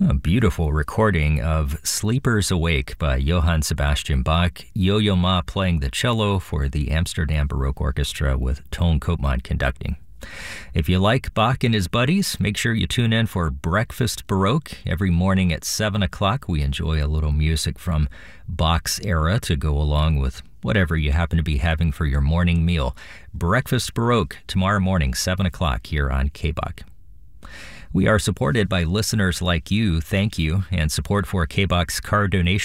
A beautiful recording of Sleepers Awake by Johann Sebastian Bach, Yo-Yo Ma playing the cello for the Amsterdam Baroque Orchestra with Toon Koopman conducting. If you like Bach and his buddies, make sure you tune in for Breakfast Baroque. Every morning at 7 o'clock, we enjoy a little music from Bach's era to go along with whatever you happen to be having for your morning meal. Breakfast Baroque, tomorrow morning, 7 o'clock here on KBach. We are supported by listeners like you. Thank you. And support for KBach's car donation